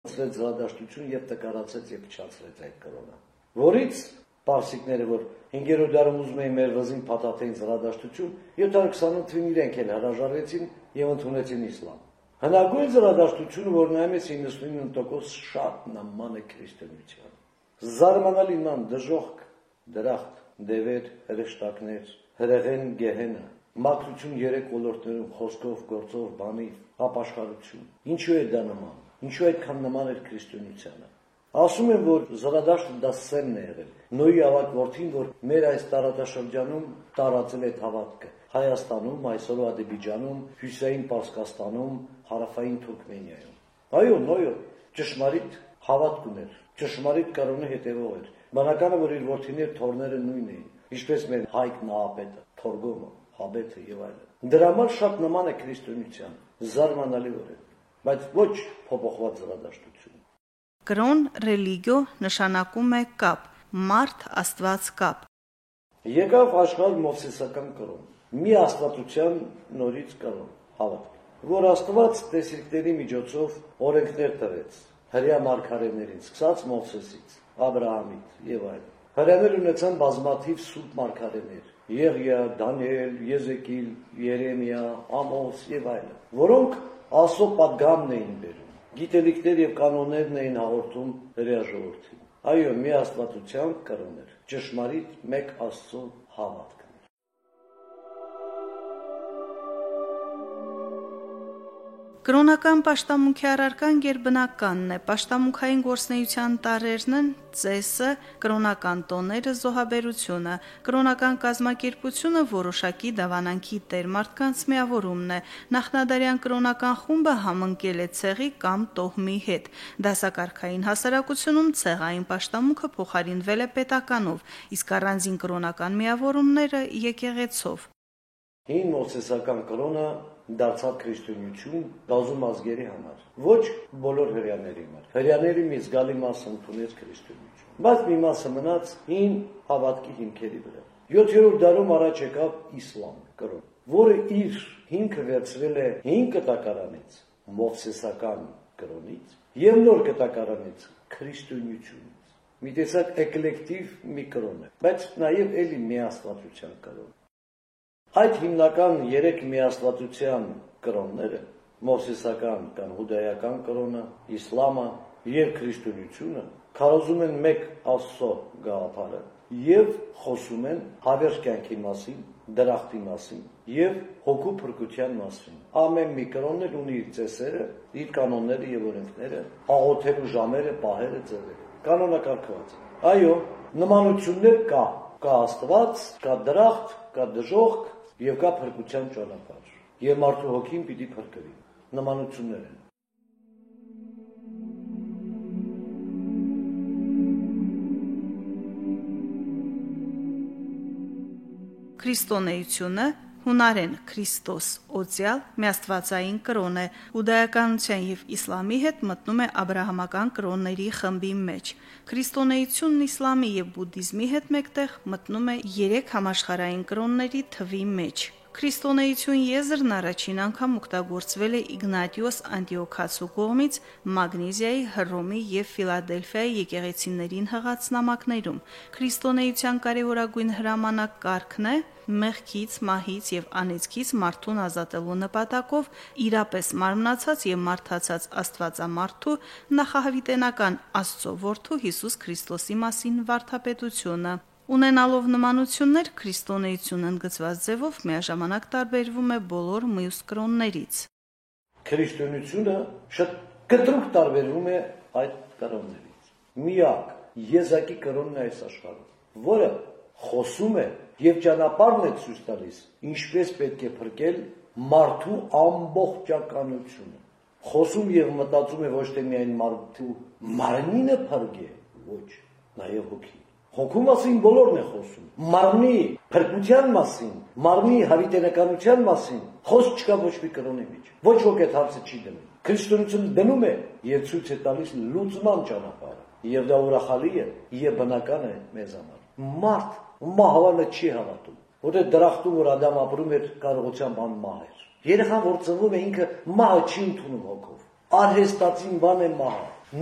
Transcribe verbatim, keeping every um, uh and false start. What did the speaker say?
Ցրեց զրադաշտություն եւ տկարացեց եւ փչացրեց այդ կրոնը։ Որից պարսիկները, որ հինգերորդ դարում ուզում էին մեր վզին փաթաթեին զրադաշտություն, յոթ հարյուր քսանութ թվին իրենք էլ հրաժարվեցին եւ ընդունեցին իսլամ։ Հնագույն զրադաշտությունը, որ նայում ես իննսունինը տոկոս շատ նման է քրիստոնեությանը։ Զարմանալի նման դժոխք, դրախտ, դևեր, հրեշտակներ, հրեղեն, գեհենը, մաքրություն երեք ոլորտներում, խոսքով, գործով, բանիվ, ապաշխարություն։ Ինչու է դա նման։ Ինչու այդքան նման էր քրիստոնեությանը։ Ասում են, որ զրադաշտը դա սենն է եղել։ Նոյի ավակ որդին, որ մեր այս տարածաշրջանում տարածել այդ հավատքը։ Հայաստանում, այսօր Ադրբեջանում, Հյուսիսային Պարսկաստանում, Հարավային Թուրքմենիայում։ Այո, Նոյը ճշմարիտ հավատք ուներ, ճշմարիտ կրոնի հետևող էր։ Բանականը, որ իր որդիներ թորները նույնն էին, ինչպես մեր Հայկ Նահապետը, Թորգոմը, Հաբեթը եւ այլն։ Դրա համար շատ նման է քրիստոնեության, զարմանալի որ է, բայց ոչ փոփոխված զրադաշտություն։ Կրոն, ռելիգիո նշանակում է կապ, մարդ, աստված կապ։ Եկավ աշխարհ մովսեսական կրոն, մի աստվածության նորից կրոն, հավատք, որ Աստված տեսիլքների միջոցով օրենքներ տվեց հրեա մարգարեներին, սկսած Մովսեսից, Աբրահամից եւ այլն։ Հրեաներ ունեցան բազմաթիվ սուրբ մարգարեներ՝ Եղիա, Դանիել, Եզեկիել, Երեմիա, Ամոս եւ այլն, որոնք Աստծո պատգամն էին բերում, գիտելիքներ եւ կանոններն էին հաղորդում հրեա ժողովրդին։ Այո, մի աստվածության կրոն էր, ճշմարիտ մեկ Աստծո հավատք։ Կրոնական պաշտամունքի առարկան գերբնականն է, պաշտամունքային գործնեության տարրերն են ծեսը, կրոնական տոները, զոհաբերությունը, կրոնական կազմակերպությունը որոշակի դավանանքի տեր մարդկանց միավորումն է, նախնադարյան կրոնական խումբը համընկել է ցեղի կամ տոհմի հետ, դասակարգային հասարակությունում ցեղային պաշտամունքը փոխարինվել է պետականով, իսկ առանձին կրոնական միավորումները եկեղեցով։ Հին մովսեսական կրոնը դարձավ քրիստոնեություն բազում ազգերի համար, ոչ բոլոր հրեաների համար։ Հրեաների մի զգալի մասը ընդունեց քրիստոնեություն, բայց մի մասը մնաց հին հավատքի հիմքերի վրա։ յոթերորդ դարում առաջ եկավ իսլամ կրոն, որը իր հիմքը վերցրել է հին կտակարանից, մովսեսական կրոնից եւ նոր կտակարանից քրիստոնեությունից։ Մի տեսակ էկլեկտիվ մի կրոն է, բայց նաեւ էլի միաստվածության կրոն։ Այդ հիմնական երեք միաստվածության կրոնները՝ մովսեսական կամ հուդայական կրոնը, իսլամը եւ քրիստոնեությունը, քարոզում են մեկ Աստծո գաղափարը եւ խոսում են հավերժ կյանքի մասին, դրախտի մասին եւ հոգու փրկության մասին։ Ամեն մի կրոնն էլ ունի իր ծեսերը, իր կանոնները եւ օրենքները, աղոթելու ժամերը, պահերը, ձևերը, կանոնակարգված։ Այո, նմանություններ կա, կա Աստված, կա դրախտ, կա դժոխք եւ կա փրկության ճանապարհ, եւ մարդու հոգին պիտի փրկվի։ Նմանություններ են։ Քրիստոնեությունը հունարեն Քրիստոս օծյալ միաստվածային կրոն է, հուդայականության եւ իսլամի հետ մտնում է աբրահամական կրոնների խմբի մեջ։ Քրիստոնեությունն իսլամի եւ բուդդիզմի հետ մեկտեղ մտնում է երեք համաշխարհային կրոնների թվի մեջ։ Քրիստոնեություն եզրն առաջին անգամ օգտագործվել է Իգնատիոս Անտիոքացու կողմից Մագնեզիայի, Հռոմի եւ Ֆիլադելֆիայի եկեղեցիներին հղած նամակներում։ Քրիստոնեության կարևորագույն հրամանակարգն է մեղքից, մահից եւ անեծքից մարդուն ազատելու նպատակով իրապես մարմնացած եւ մարդացած Աստվածամարդու նախահավիտենական Աստծո որդու Հիսուս Քրիստոսի մասին վարդապետությունը։ Ունենալով նմանություններ, քրիստոնեությունը ընդգծված ձևով միաժամանակ տարբերվում է բոլոր մյուս կրոններից։ Քրիստոնեությունը շատ կտրուկ տարբերվում է այդ կրոններից։ Միակ եզակի կրոնն է այս աշխարհում, որը խոսում է եւ ճանապարհն է ցույց տալիս, ինչպես պետք է փրկել մարդու ամբողջականությունը։ Խոսում եւ մտածում է ոչ թե միայն մարդու մարմինը փրկե, ոչ, նաեւ հոգին։ Հոգու մասին բոլորն է խոսում, մարմնի փրկության մասին, մարմնի հավիտենականության մասին խոսք չկա ոչ մի կրոնի մեջ, ոչ ոք այդ հարցը չի դնում։ Քրիստոնեությունը դնում է եւ ցույց է տալիս լուծման ճանապարհը, եւ դա ուրախալի է եւ բնական է մեզ համար։ Մարդ մահվանը չի հավատում, որտեղ դրախտում որ Ադամ ապրում էր կարողությամբ անմահ էր։ Երեխան որ ծնվում է ինքը մահը չի ընդունում հոգով, արհեստացին բան է մահը,